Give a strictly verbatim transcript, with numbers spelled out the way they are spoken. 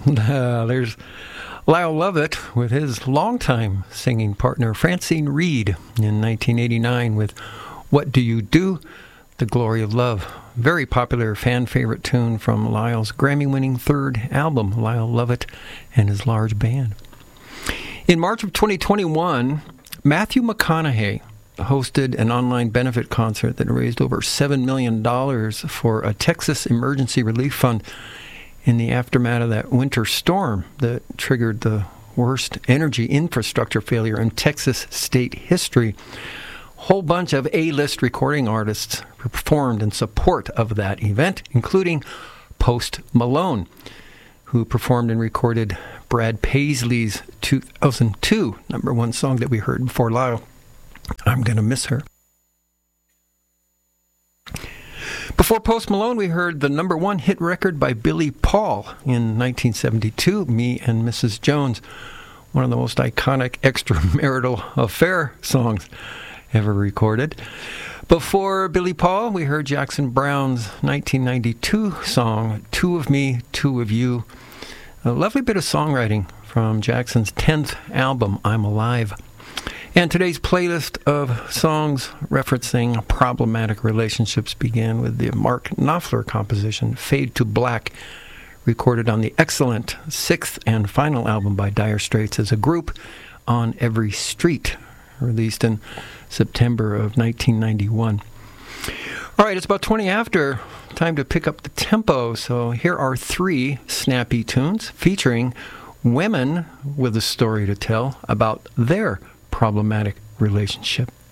Uh, there's Lyle Lovett with his longtime singing partner Francine Reed in nineteen eighty-nine with What Do You Do? The Glory of Love. Very popular fan favorite tune from Lyle's Grammy-winning third album, Lyle Lovett and His Large Band. In March of twenty twenty-one, Matthew McConaughey hosted an online benefit concert that raised over seven million dollars for a Texas Emergency Relief Fund in the aftermath of that winter storm that triggered the worst energy infrastructure failure in Texas state history. A whole bunch of A-list recording artists performed in support of that event, including Post Malone, who performed and recorded Brad Paisley's two thousand two number one song that we heard before Lyle, I'm Gonna Miss Her. Before Post Malone, we heard the number one hit record by Billy Paul in nineteen seventy-two, Me and Missus Jones, one of the most iconic extramarital affair songs ever recorded. Before Billy Paul, we heard Jackson Browne's nineteen ninety-two song, Two of Me, Two of You, a lovely bit of songwriting from Jackson's tenth album, I'm Alive. And today's playlist of songs referencing problematic relationships began with the Mark Knopfler composition, Fade to Black, recorded on the excellent sixth and final album by Dire Straits as a group, On Every Street, released in September of nineteen ninety-one. All right, it's about twenty after. Time to pick up the tempo. So here are three snappy tunes featuring women with a story to tell about their problematic relationship.